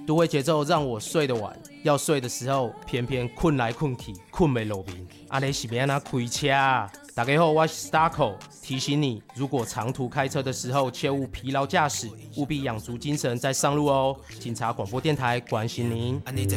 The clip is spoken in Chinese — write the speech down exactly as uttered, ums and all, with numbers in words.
都会节奏让我睡得晚，要睡的时候偏偏困来困去，困没落眠。安尼是要怎开车啊？大家好，我是 Starco， 提醒你，如果长途开车的时候，切勿疲劳驾驶，务必养足精神再上路哦。警察广播电台关心您。